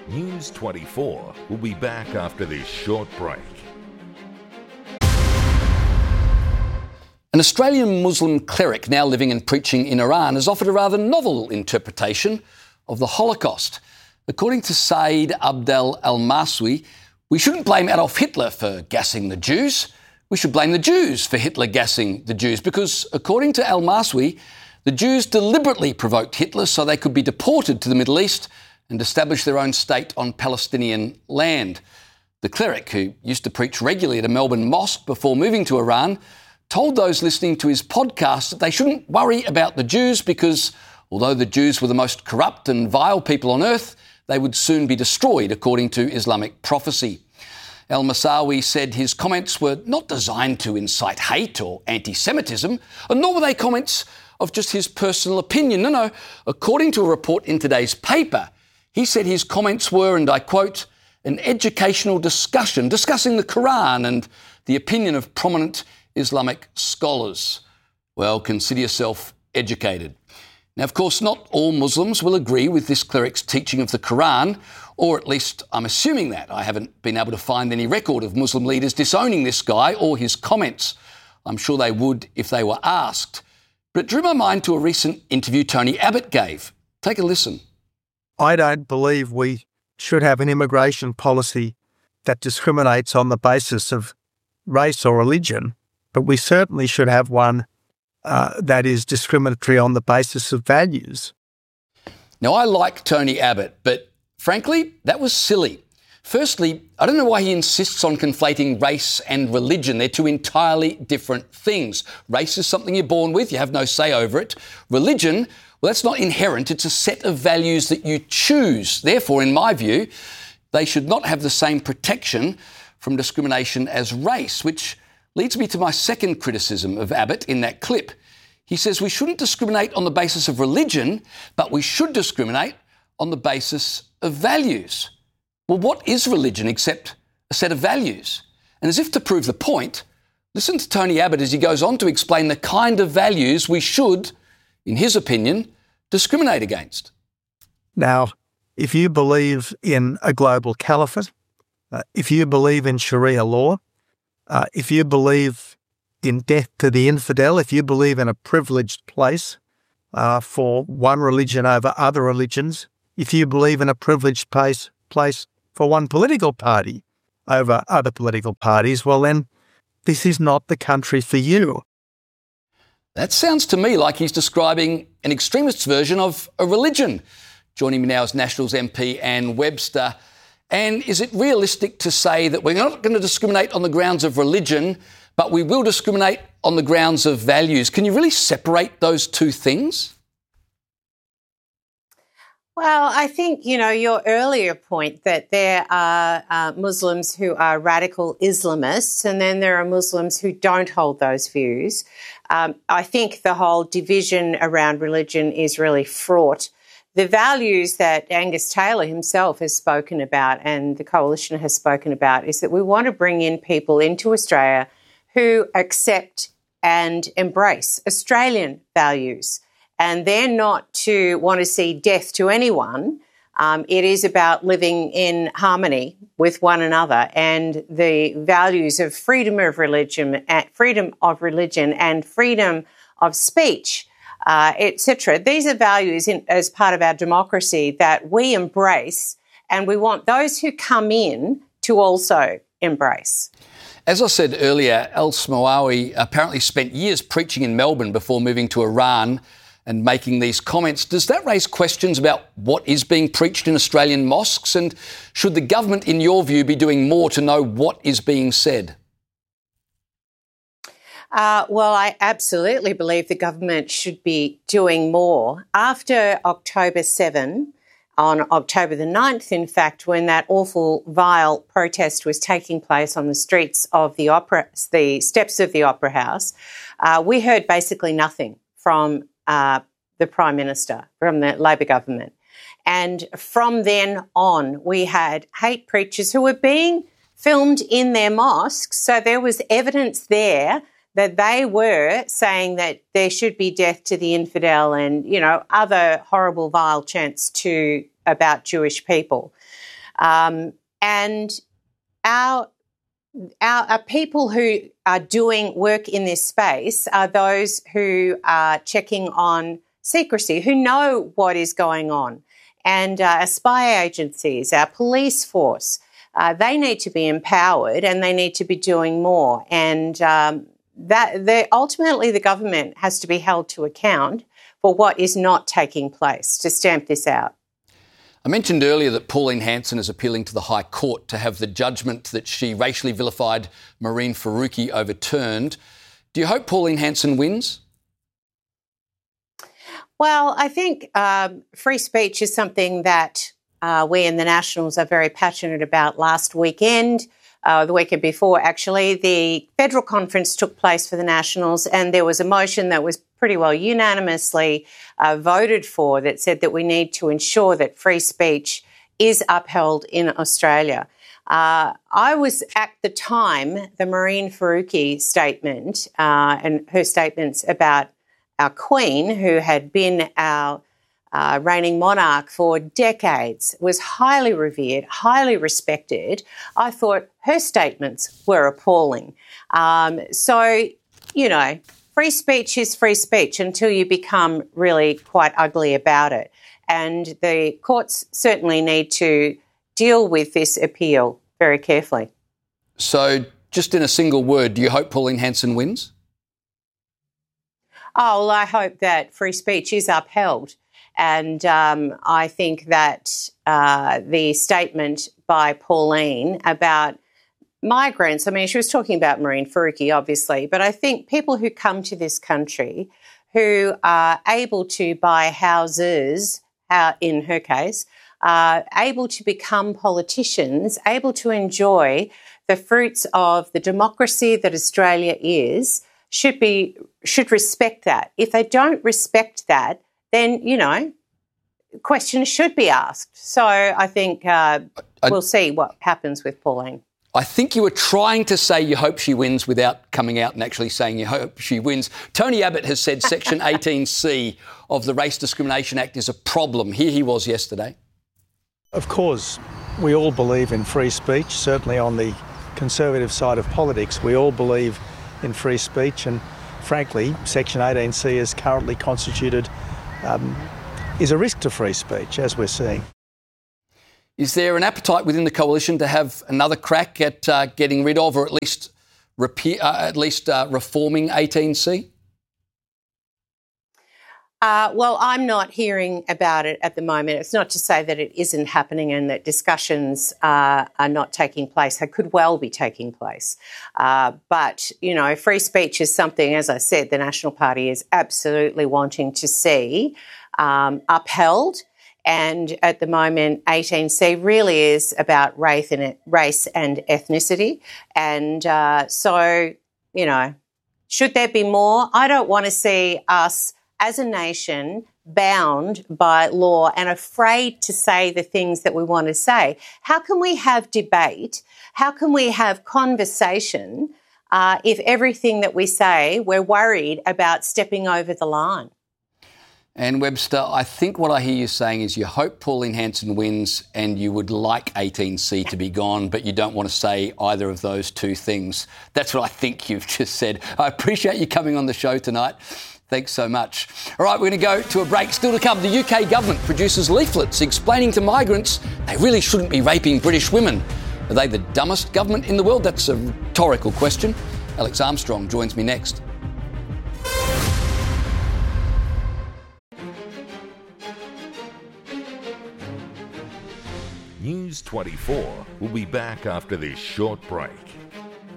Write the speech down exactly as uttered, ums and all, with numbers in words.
News twenty-four will be back after this short break. An Australian Muslim cleric now living and preaching in Iran has offered a rather novel interpretation of the Holocaust. According to Saeed Abdel Al-Maswi, we shouldn't blame Adolf Hitler for gassing the Jews. We should blame the Jews for Hitler gassing the Jews because, according to Al-Maswi, the Jews deliberately provoked Hitler so they could be deported to the Middle East and establish their own state on Palestinian land. The cleric, who used to preach regularly at a Melbourne mosque before moving to Iran, told those listening to his podcast that they shouldn't worry about the Jews because, although the Jews were the most corrupt and vile people on earth, they would soon be destroyed according to Islamic prophecy. Al-Masawi said his comments were not designed to incite hate or anti-Semitism, and nor were they comments of just his personal opinion. No, no. According to a report in today's paper, he said his comments were, and I quote, an educational discussion discussing the Quran and the opinion of prominent Islamic scholars. Well, consider yourself educated. Now, of course, not all Muslims will agree with this cleric's teaching of the Quran, or at least I'm assuming that. I haven't been able to find any record of Muslim leaders disowning this guy or his comments. I'm sure they would if they were asked. But it drew my mind to a recent interview Tony Abbott gave. Take a listen. I don't believe we should have an immigration policy that discriminates on the basis of race or religion, but we certainly should have one uh, that is discriminatory on the basis of values. Now, I like Tony Abbott, but frankly, that was silly. Firstly, I don't know why he insists on conflating race and religion. They're two entirely different things. Race is something you're born with. You have no say over it. Religion, well, that's not inherent. It's a set of values that you choose. Therefore, in my view, they should not have the same protection from discrimination as race, which leads me to my second criticism of Abbott in that clip. He says we shouldn't discriminate on the basis of religion, but we should discriminate on the basis of values. Well, what is religion except a set of values? And as if to prove the point, listen to Tony Abbott as he goes on to explain the kind of values we should, in his opinion, discriminate against. Now, if you believe in a global caliphate, uh, if you believe in Sharia law, uh, if you believe in death to the infidel, if you believe in a privileged place uh, for one religion over other religions, if you believe in a privileged place, place for one political party over other political parties, well then, this is not the country for you. That sounds to me like he's describing an extremist's version of a religion. Joining me now is Nationals M P Anne Webster. And is it realistic to say that we're not going to discriminate on the grounds of religion, but we will discriminate on the grounds of values? Can you really separate those two things? Well, I think, you know, your earlier point that there are uh, Muslims who are radical Islamists and then there are Muslims who don't hold those views. Um, I think the whole division around religion is really fraught. The values that Angus Taylor himself has spoken about and the Coalition has spoken about is that we want to bring in people into Australia who accept and embrace Australian values. And they're not to want to see death to anyone. Um, it is about living in harmony with one another, and the values of freedom of religion, freedom of religion, and freedom of speech, uh, et cetera. These are values in, as part of our democracy that we embrace, and we want those who come in to also embrace. As I said earlier, Al-Smawi apparently spent years preaching in Melbourne before moving to Iran and making these comments. Does that raise questions about what is being preached in Australian mosques? And should the government, in your view, be doing more to know what is being said? Uh, well, I absolutely believe the government should be doing more. After October seventh, on October the ninth, in fact, when that awful, vile protest was taking place on the streets of the opera, the steps of the Opera House, uh, we heard basically nothing from Uh, the Prime Minister, from the Labor government. And from then on, we had hate preachers who were being filmed in their mosques. So there was evidence there that they were saying that there should be death to the infidel and, you know, other horrible, vile chants to about Jewish people. Um, and our, our, our people who are doing work in this space are those who are checking on secrecy, who know what is going on. And uh, our spy agencies, our police force, uh, they need to be empowered and they need to be doing more. And um, that ultimately the government has to be held to account for what is not taking place to stamp this out. I mentioned earlier that Pauline Hanson is appealing to the High Court to have the judgment that she racially vilified Mehreen Faruqi overturned. Do you hope Pauline Hanson wins? Well, I think um, free speech is something that uh, we in the Nationals are very passionate about. Last weekend, uh, the weekend before actually, the federal conference took place for the Nationals and there was a motion that was pretty well unanimously uh, voted for that said that we need to ensure that free speech is upheld in Australia. Uh, I was at the time, the Mehreen Faruqi statement uh, and her statements about our Queen, who had been our uh, reigning monarch for decades, was highly revered, highly respected. I thought her statements were appalling. Um, so, you know, free speech is free speech until you become really quite ugly about it. And the courts certainly need to deal with this appeal very carefully. So, just in a single word, do you hope Pauline Hanson wins? Oh, well, I hope that free speech is upheld. And um, I think that uh, the statement by Pauline about migrants, I mean, she was talking about Mehreen Faruqi, obviously, but I think people who come to this country who are able to buy houses, uh, in her case, uh, able to become politicians, able to enjoy the fruits of the democracy that Australia is, should be should respect that. If they don't respect that, then, you know, questions should be asked. So I think uh, I, we'll see what happens with Pauline. I think you were trying to say you hope she wins without coming out and actually saying you hope she wins. Tony Abbott has said Section eighteen C of the Race Discrimination Act is a problem. Here he was yesterday. Of course, we all believe in free speech, certainly on the conservative side of politics. We all believe in free speech, and frankly, Section eighteen C is currently constituted um, is a risk to free speech, as we're seeing. Is there an appetite within the coalition to have another crack at uh, getting rid of, or at least repeal, uh, at least uh, reforming eighteen C? Uh, well, I'm not hearing about it at the moment. It's not to say that it isn't happening and that discussions uh, are not taking place. They could well be taking place. Uh, but, you know, free speech is something, as I said, the National Party is absolutely wanting to see um, upheld. And at the moment, eighteen C really is about race and, race and ethnicity. And uh, so, you know, should there be more? I don't want to see us as a nation bound by law and afraid to say the things that we want to say. How can we have debate? How can we have conversation uh, if everything that we say, we're worried about stepping over the line? And Webster, I think what I hear you saying is you hope Pauline Hanson wins and you would like eighteen C to be gone, but you don't want to say either of those two things. That's what I think you've just said. I appreciate you coming on the show tonight. Thanks so much. All right, we're going to go to a break. Still to come, the U K government produces leaflets explaining to migrants they really shouldn't be raping British women. Are they the dumbest government in the world? That's a rhetorical question. Alex Armstrong joins me next. News twenty-four will be back after this short break.